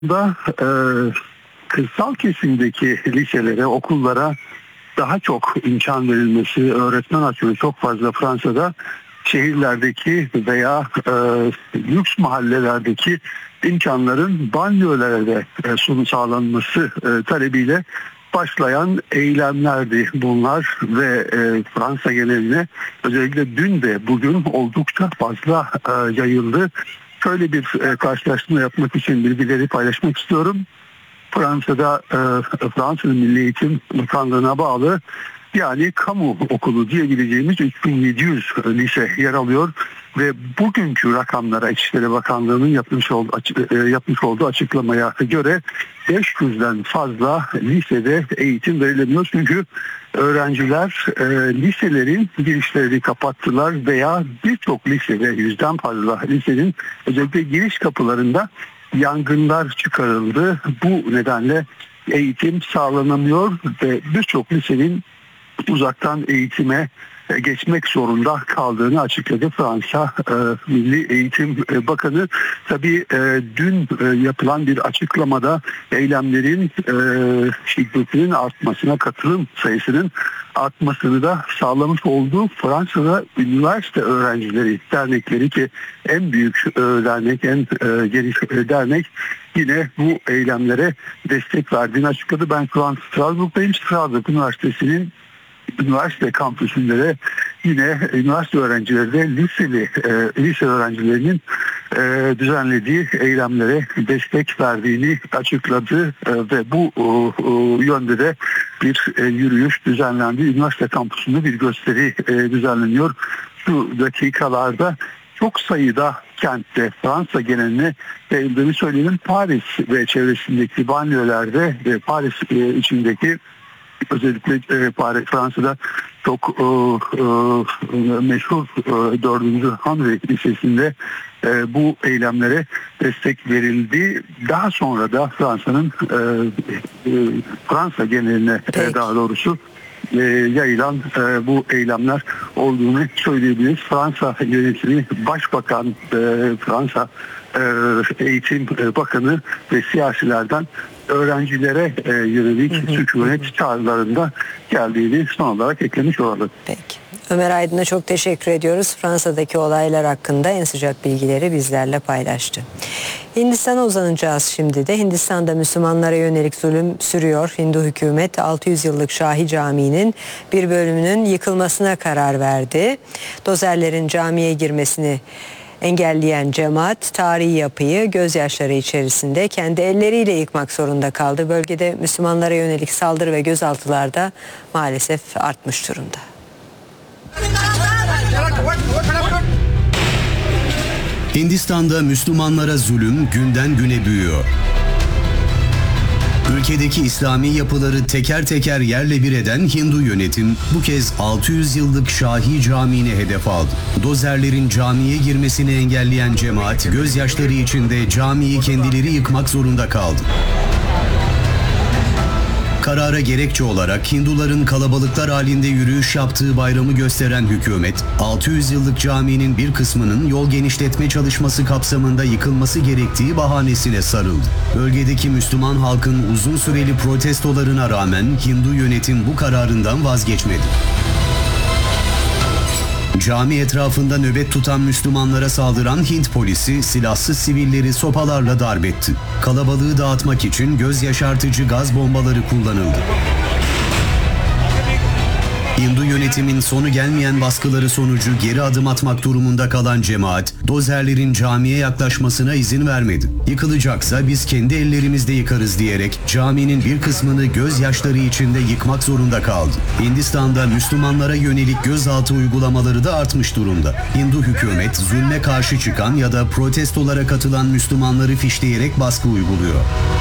da kırsal kesimdeki liselere, okullara daha çok imkan verilmesi, öğretmen açığı çok fazla Fransa'da şehirlerdeki veya lüks mahallelerdeki imkanların banliyölere sağlanması talebiyle başlayan eylemlerdi bunlar ve Fransa geneline özellikle dün ve bugün oldukça fazla yayıldı. Şöyle bir karşılaştırma yapmak için bilgileri paylaşmak istiyorum. Fransa'da Fransız Milli Eğitim Bakanlığı'na bağlı yani kamu okulu diyebileceğimiz 3700 lise yer alıyor ve bugünkü rakamlara İçişleri Bakanlığı'nın yapmış olduğu açıklamaya göre 500'den fazla lisede eğitim verilemiyor. Çünkü öğrenciler liselerin girişlerini kapattılar veya birçok lisede, 100'den fazla lisenin özellikle giriş kapılarında yangınlar çıkarıldı. Bu nedenle eğitim sağlanamıyor ve birçok lisenin uzaktan eğitime geçmek zorunda kaldığını açıkladı Fransa Milli Eğitim Bakanı. Tabii dün yapılan bir açıklamada eylemlerin şiddetinin artmasına, katılım sayısının artmasını da sağlamış olduğu Fransa'da üniversite öğrencileri dernekleri ki en büyük dernek, en geniş dernek yine bu eylemlere destek verdiğini açıkladı. Ben şu an Strasbourg'dayım. Strasbourg Üniversitesi'nin üniversite kampüsünde de yine üniversite öğrencileri de lise öğrencilerinin düzenlediği eylemlere destek verdiğini açıkladı ve bu yönde de bir yürüyüş düzenlendi. Üniversite kampüsünde bir gösteri düzenleniyor. Şu dakikalarda çok sayıda kentte Fransa geneline yayıldığını söyleyelim. Paris ve çevresindeki banliyölerde ve Paris içindeki özellikle Fransa'da çok meşhur 4. Henri Lisesi'nde bu eylemlere destek verildi. Daha sonra da Fransa geneline daha doğrusu yayılan bu eylemler olduğunu söyleyebiliriz. Fransa yönetimi, Başbakan, Fransa Eğitim Bakanı ve siyasilerden öğrencilere yönelik sükunet çağrılarında geldiğini son olarak eklemiş olalım. Peki. Ömer Aydın'a çok teşekkür ediyoruz. Fransa'daki olaylar hakkında en sıcak bilgileri bizlerle paylaştı. Hindistan'a uzanacağız şimdi de. Hindistan'da Müslümanlara yönelik zulüm sürüyor. Hindu hükümet 600 yıllık Şahi Camii'nin bir bölümünün yıkılmasına karar verdi. Dozerlerin camiye girmesini engelleyen cemaat tarihi yapıyı gözyaşları içerisinde kendi elleriyle yıkmak zorunda kaldı. Bölgede Müslümanlara yönelik saldırı ve gözaltılar da maalesef artmış durumda. Hindistan'da Müslümanlara zulüm günden güne büyüyor. Ülkedeki İslami yapıları teker teker yerle bir eden Hindu yönetim bu kez 600 yıllık Şahi Camii'ni hedef aldı. Dozerlerin camiye girmesini engelleyen cemaat gözyaşları içinde camiyi kendileri yıkmak zorunda kaldı. Karara gerekçe olarak Hinduların kalabalıklar halinde yürüyüş yaptığı bayramı gösteren hükümet, 600 yıllık caminin bir kısmının yol genişletme çalışması kapsamında yıkılması gerektiği bahanesine sarıldı. Bölgedeki Müslüman halkın uzun süreli protestolarına rağmen Hindu yönetim bu kararından vazgeçmedi. Cami etrafında nöbet tutan Müslümanlara saldıran Hint polisi silahsız sivilleri sopalarla darp etti. Kalabalığı dağıtmak için göz yaşartıcı gaz bombaları kullanıldı. Hindu yönetimin sonu gelmeyen baskıları sonucu geri adım atmak durumunda kalan cemaat, dozerlerin camiye yaklaşmasına izin vermedi. Yıkılacaksa biz kendi ellerimizle yıkarız diyerek caminin bir kısmını gözyaşları içinde yıkmak zorunda kaldı. Hindistan'da Müslümanlara yönelik gözaltı uygulamaları da artmış durumda. Hindu hükümet zulme karşı çıkan ya da protestolara katılan Müslümanları fişleyerek baskı uyguluyor.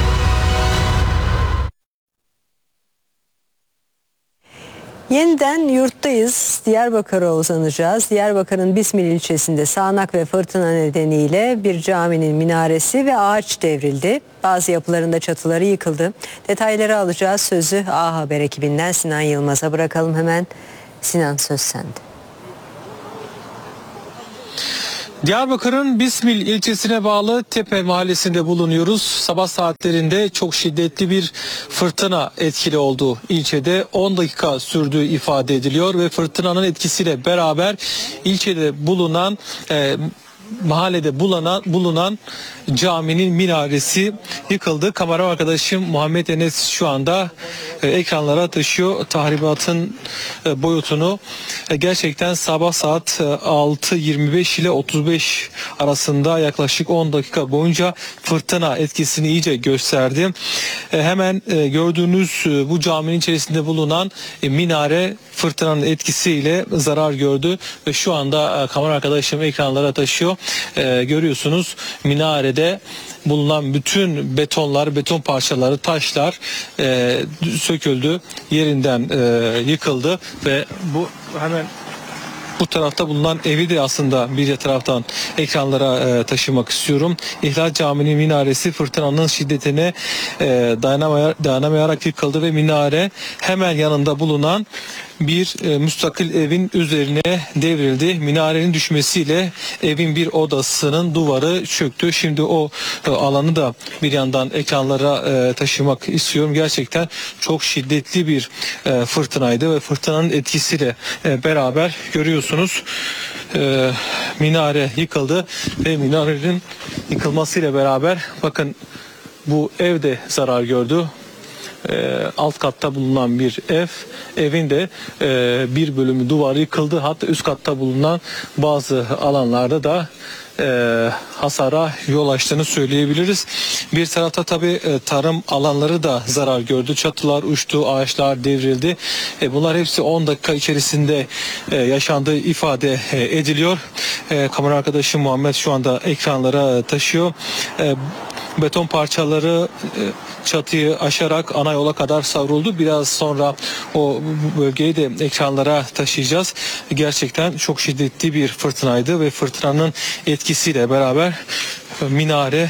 Yeniden yurttayız. Diyarbakır'a uzanacağız. Diyarbakır'ın Bismil ilçesinde sağanak ve fırtına nedeniyle bir caminin minaresi ve ağaç devrildi. Bazı yapılarında çatıları yıkıldı. Detayları alacağız. Sözü A Haber ekibinden Sinan Yılmaz'a bırakalım hemen. Sinan, söz sende. Diyarbakır'ın Bismil ilçesine bağlı Tepe mahallesinde bulunuyoruz. Sabah saatlerinde çok şiddetli bir fırtına etkili oldu. İlçede 10 dakika sürdüğü ifade ediliyor ve fırtınanın etkisiyle beraber ilçede bulunan mahallede bulunan caminin minaresi yıkıldı. Kamera arkadaşım Muhammed Enes şu anda ekranlara taşıyor tahribatın boyutunu. Gerçekten sabah saat 6:25 ile 35 arasında yaklaşık 10 dakika boyunca fırtına etkisini iyice gösterdi. Hemen gördüğünüz bu caminin içerisinde bulunan minare fırtınanın etkisiyle zarar gördü ve şu anda kamera arkadaşım ekranlara taşıyor. Görüyorsunuz minarede bulunan bütün beton parçaları, taşlar söküldü, yerinden yıkıldı ve bu hemen bu tarafta bulunan evi de aslında bir taraftan ekranlara taşımak istiyorum. İhlal Camii'nin minaresi fırtınanın şiddetine dayanamayarak yıkıldı ve minare hemen yanında bulunan bir müstakil evin üzerine devrildi. Minarenin düşmesiyle evin bir odasının duvarı çöktü. Şimdi o alanı da bir yandan ekranlara taşımak istiyorum. Gerçekten çok şiddetli bir fırtınaydı ve fırtınanın etkisiyle beraber görüyorsunuz minare yıkıldı ve minarenin yıkılmasıyla beraber bakın bu ev de zarar gördü. Alt katta bulunan bir evin de bir bölümü duvarı yıkıldı. Hatta üst katta bulunan bazı alanlarda da hasara yol açtığını söyleyebiliriz. Bir tarafta tabii tarım alanları da zarar gördü. Çatılar uçtu, ağaçlar devrildi. Bunlar hepsi 10 dakika içerisinde yaşandığı ifade ediliyor. Kamera arkadaşım Muhammed şu anda ekranlara taşıyor. Beton parçaları çatıyı aşarak ana yola kadar savruldu. Biraz sonra o bölgeyi de ekranlara taşıyacağız. Gerçekten çok şiddetli bir fırtınaydı ve fırtınanın etkisiyle beraber minare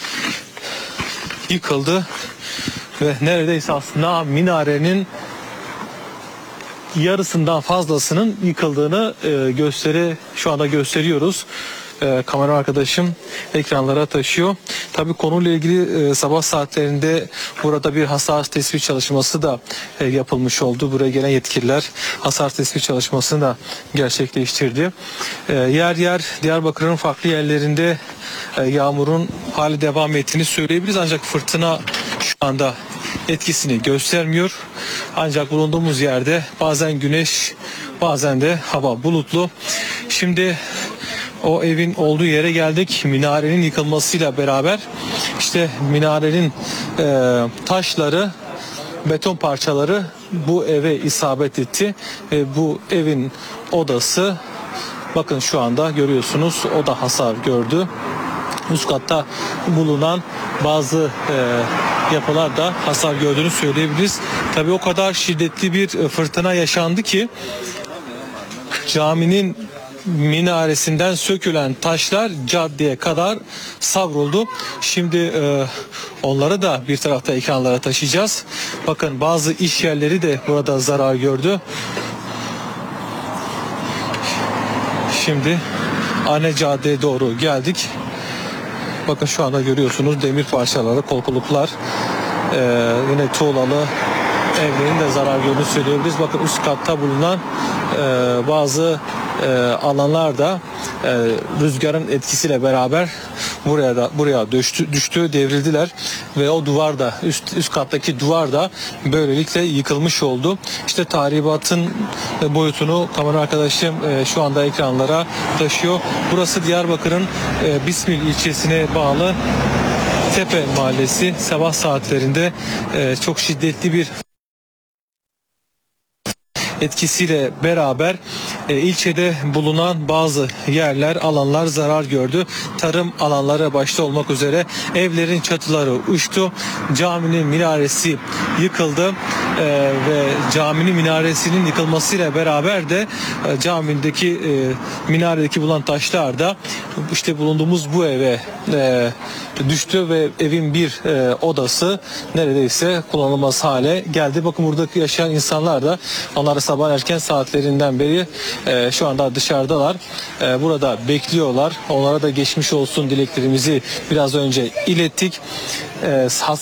yıkıldı ve neredeyse aslında minarenin yarısından fazlasının yıkıldığını şu anda gösteriyoruz. Kamera arkadaşım ekranlara taşıyor. Tabii konuyla ilgili sabah saatlerinde burada bir hasar tespit çalışması da yapılmış oldu. Buraya gelen yetkililer hasar tespit çalışmasını da gerçekleştirdi. Yer yer Diyarbakır'ın farklı yerlerinde yağmurun hali devam ettiğini söyleyebiliriz. Ancak fırtına şu anda etkisini göstermiyor. Ancak bulunduğumuz yerde bazen güneş, bazen de hava bulutlu. Şimdi o evin olduğu yere geldik. Minarenin yıkılmasıyla beraber işte minarenin taşları, beton parçaları bu eve isabet etti. Bu evin odası bakın şu anda görüyorsunuz o da hasar gördü. Üst katta bulunan bazı yapılar da hasar gördüğünü söyleyebiliriz. Tabii o kadar şiddetli bir fırtına yaşandı ki caminin minaresinden sökülen taşlar caddeye kadar savruldu. Şimdi onları da bir tarafta ekranlara taşıyacağız. Bakın bazı iş yerleri de burada zarar gördü. Şimdi ana caddeye doğru geldik. Bakın şu anda görüyorsunuz demir parçaları, kolkuluklar, yine tuğlalı evlerin de zarar gördüğünü söyleyebiliriz. Bakın üst katta bulunan bazı alanlar da rüzgarın etkisiyle beraber buraya düştü, devrildiler ve o duvar da üst kattaki duvar da böylelikle yıkılmış oldu. İşte tahribatın boyutunu kamera arkadaşım şu anda ekranlara taşıyor. Burası Diyarbakır'ın Bismil ilçesine bağlı Tepe mahallesi. Sabah saatlerinde çok şiddetli bir etkisiyle beraber ilçede bulunan bazı yerler, alanlar zarar gördü. Tarım alanları başta olmak üzere evlerin çatıları uçtu. Caminin minaresi yıkıldı ve caminin minaresinin yıkılmasıyla beraber de camideki minaredeki bulunan taşlar da işte bulunduğumuz bu eve düştü ve evin bir odası neredeyse kullanılmaz hale geldi. Bakın buradaki yaşayan insanlar da onlara sabah erken saatlerinden beri şu anda dışarıdalar. Burada bekliyorlar. Onlara da geçmiş olsun dileklerimizi biraz önce ilettik.